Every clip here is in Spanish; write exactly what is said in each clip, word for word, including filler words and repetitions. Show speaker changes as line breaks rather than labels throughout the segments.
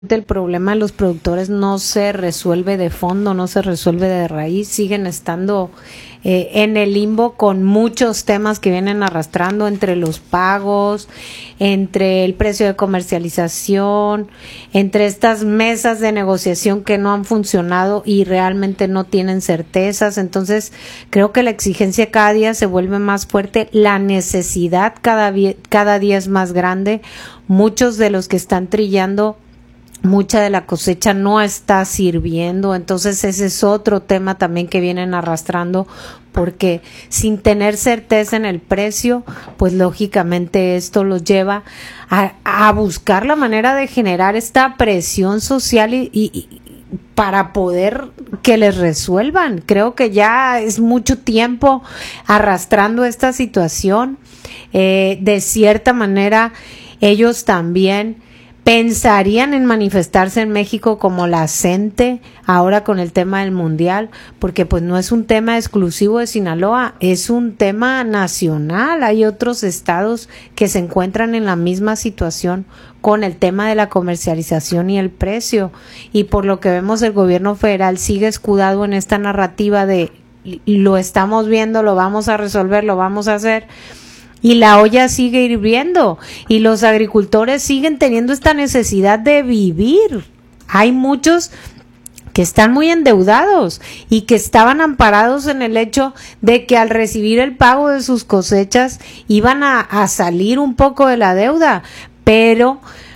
el problema de los productores no se resuelve de fondo, no se resuelve de raíz, siguen estando eh, en el limbo con muchos temas que vienen arrastrando entre los pagos, entre el precio de comercialización, entre estas mesas de negociación que no han funcionado y realmente no tienen certezas. Entonces creo que la exigencia cada día se vuelve más fuerte, la necesidad cada, cada día es más grande. Muchos de los que están trillando, mucha de la cosecha no está sirviendo, entonces ese es otro tema también que vienen arrastrando, porque sin tener certeza en el precio, pues lógicamente esto los lleva a, a buscar la manera de generar esta presión social y, y, y para poder que les resuelvan. Creo que ya es mucho tiempo arrastrando esta situación. Eh, de cierta manera, ellos también pensarían en manifestarse en México como la CENTE ahora con el tema del mundial, porque pues no es un tema exclusivo de Sinaloa, es un tema nacional. Hay otros estados que se encuentran en la misma situación con el tema de la comercialización y el precio, y por lo que vemos el gobierno federal sigue escudado en esta narrativa de lo estamos viendo, lo vamos a resolver, lo vamos a hacer. Y la olla sigue hirviendo y los agricultores siguen teniendo esta necesidad de vivir. Hay muchos que están muy endeudados y que estaban amparados en el hecho de que al recibir el pago de sus cosechas iban a, a salir un poco de la deuda, pero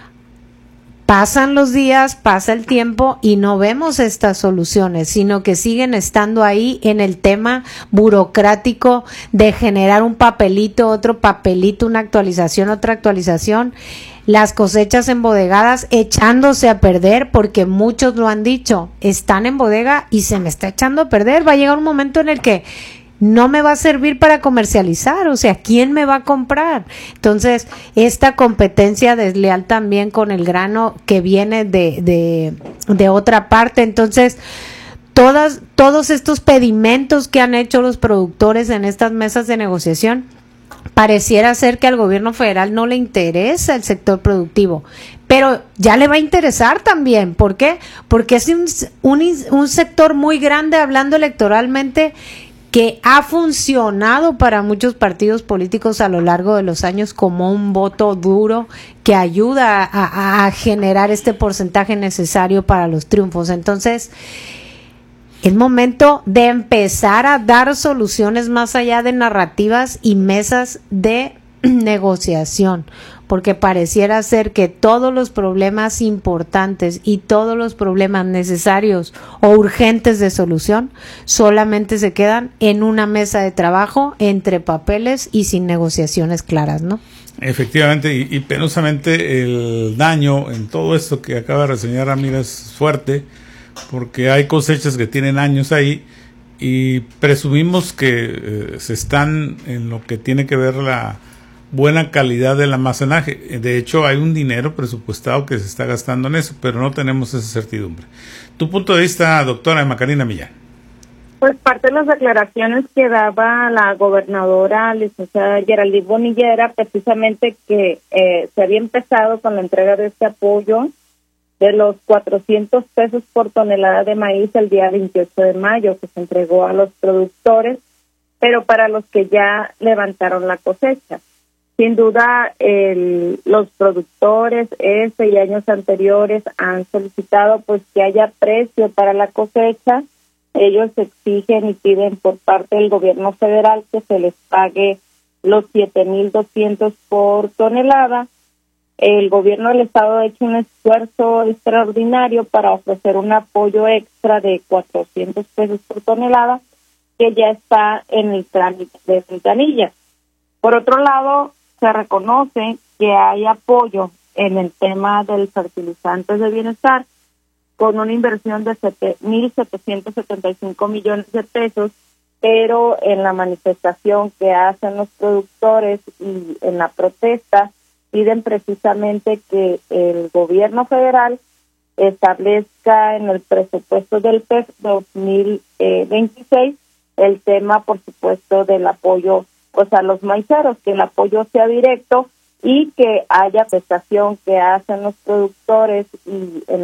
pasan los días, pasa el tiempo y no vemos estas soluciones, sino que siguen estando ahí en el tema burocrático de generar un papelito, otro papelito, una actualización, otra actualización, las cosechas embodegadas echándose a perder, porque muchos lo han dicho, están en bodega y se me está echando a perder. Va a llegar un momento en el que no me va a servir para comercializar, o sea, ¿quién me va a comprar? Entonces, esta competencia desleal también con el grano que viene de, de, de otra parte. Entonces, todas, todos estos pedimentos que han hecho los productores en estas mesas de negociación, pareciera ser que al gobierno federal no le interesa el sector productivo, pero ya le va a interesar también. ¿Por qué? Porque es un, un, un sector muy grande, hablando electoralmente, que ha funcionado para muchos partidos políticos a lo largo de los años como un voto duro que ayuda a, a, a generar este porcentaje necesario para los triunfos. Entonces, es momento de empezar a dar soluciones más allá de narrativas y mesas de negociación, porque pareciera ser que todos los problemas importantes y todos los problemas necesarios o urgentes de solución solamente se quedan en una mesa de trabajo entre papeles y sin negociaciones claras, ¿no?
Efectivamente, y, y penosamente el daño en todo esto que acaba de reseñar Ramírez es fuerte, porque hay cosechas que tienen años ahí y presumimos que eh, se están en lo que tiene que ver la buena calidad del almacenaje. De hecho, hay un dinero presupuestado que se está gastando en eso, pero no tenemos esa certidumbre. Tu punto de vista, doctora Macarena Millán.
Pues parte de las declaraciones que daba la gobernadora, licenciada Geraldine Bonilla, era precisamente que eh, se había empezado con la entrega de este apoyo de los cuatrocientos pesos por tonelada de maíz el día veintiocho de mayo, que se entregó a los productores, pero para los que ya levantaron la cosecha. Sin duda, el, los productores este y años anteriores han solicitado pues que haya precio para la cosecha. Ellos exigen y piden por parte del gobierno federal que se les pague los siete mil doscientos por tonelada. El gobierno del estado ha hecho un esfuerzo extraordinario para ofrecer un apoyo extra de cuatrocientos pesos por tonelada, que ya está en el trámite de ventanilla. Por otro lado, se reconoce que hay apoyo en el tema del fertilizantes de bienestar con una inversión de mil setecientos setenta y cinco millones de pesos, pero en la manifestación que hacen los productores y en la protesta piden precisamente que el gobierno federal establezca en el presupuesto del P E F dos mil veintiséis el tema, por supuesto, del apoyo pues a los maiceros, que el apoyo sea directo y que haya prestación que hacen los productores y en